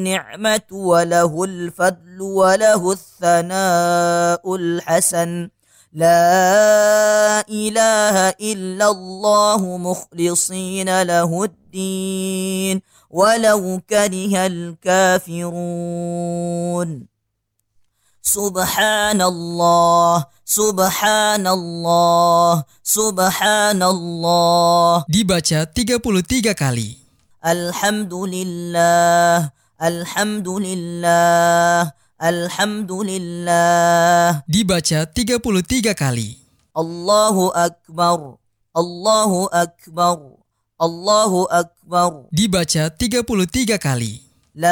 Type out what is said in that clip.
النعمة وله الفضل وله الثناء الحسن لا إله إلا الله مخلصين له الدين ولو كره الكافرون Subhanallah, subhanallah, subhanallah. Dibaca 33 kali. Alhamdulillah, alhamdulillah, alhamdulillah. Dibaca 33 kali. Allahu akbar, Allahu akbar, Allahu akbar. Dibaca 33 kali.